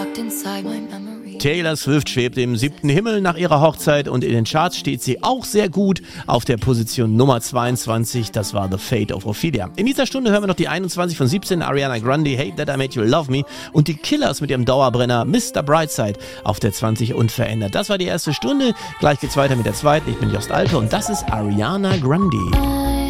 Taylor Swift schwebt im 7. Himmel nach ihrer Hochzeit und in den Charts steht sie auch sehr gut auf der Position Nummer 22. Das war The Fate of Ophelia. In dieser Stunde hören wir noch die 21 von 17, Ariana Grande, Hate That I Made You Love Me, und die Killers mit ihrem Dauerbrenner Mr. Brightside auf der 20 unverändert. Das war die erste Stunde. Gleich geht's weiter mit der zweiten. Ich bin Jost Alpe und das ist Ariana Grande.